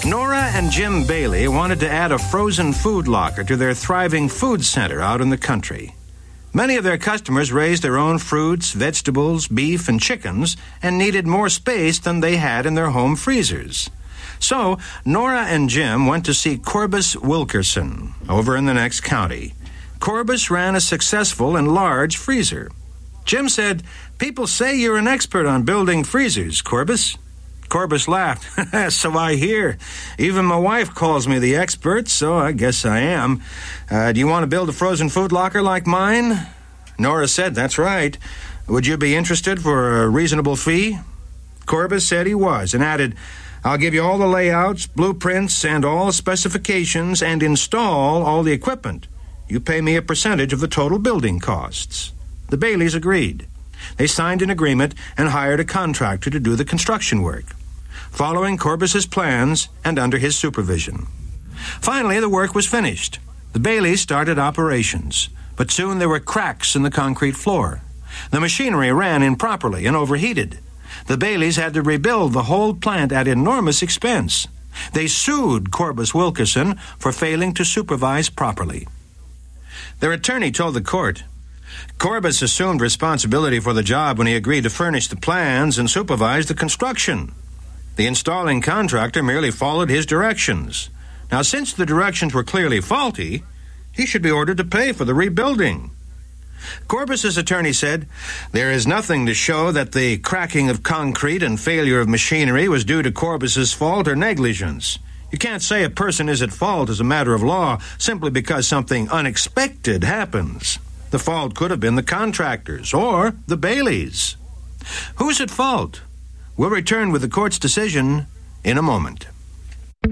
Nora and Jim Bailey wanted to add a frozen food locker to their thriving food center out in the country. Many of their customers raised their own fruits, vegetables, beef, and chickens and needed more space than they had in their home freezers. So, Nora and Jim went to see Corbus Wilkerson over in the next county. Corbus ran a successful and large freezer. Jim said, "People say you're an expert on building freezers, Corbus." Corbus laughed. "So I hear. Even my wife calls me the expert, so I guess I am. Do you want to build a frozen food locker like mine?" Nora said, "That's right. Would you be interested for a reasonable fee?" Corbus said he was and added, "I'll give you all the layouts, blueprints, and all specifications and install all the equipment. You pay me a percentage of the total building costs." The Baileys agreed. They signed an agreement and hired a contractor to do the construction work, following Corbus's plans and under his supervision. Finally, the work was finished. The Baileys started operations, but soon there were cracks in the concrete floor. The machinery ran improperly and overheated. The Baileys had to rebuild the whole plant at enormous expense. They sued Corbus Wilkerson for failing to supervise properly. Their attorney told the court, "Corbus assumed responsibility for the job when he agreed to furnish the plans and supervise the construction. The installing contractor merely followed his directions. Now, since the directions were clearly faulty, he should be ordered to pay for the rebuilding." Corbus's attorney said, "There is nothing to show that the cracking of concrete and failure of machinery was due to Corbus's fault or negligence. You can't say a person is at fault as a matter of law simply because something unexpected happens. The fault could have been the contractors or the Baileys. Who's at fault? We'll return with the court's decision in a moment."